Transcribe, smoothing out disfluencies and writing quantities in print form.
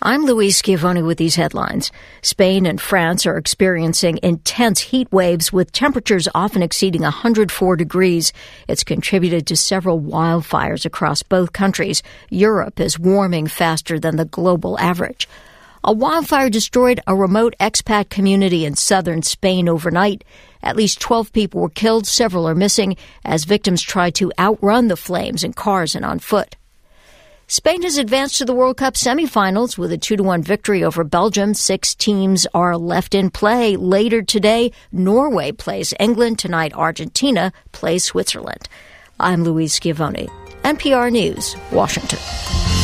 I'm Louise Schiavone with these headlines. Spain and France are experiencing intense heat waves with temperatures often exceeding 104 degrees. It's contributed to several wildfires across both countries. Europe is warming faster than the global average. A wildfire destroyed a remote expat community in southern Spain overnight. At least 12 people were killed. Several are missing as victims tried to outrun the flames in cars and on foot. Spain has advanced to the World Cup semifinals with a 2-1 victory over Belgium. 6 teams are left in play. Later today, Norway plays England. Tonight, Argentina plays Switzerland. I'm Louise Schiavone, NPR News, Washington.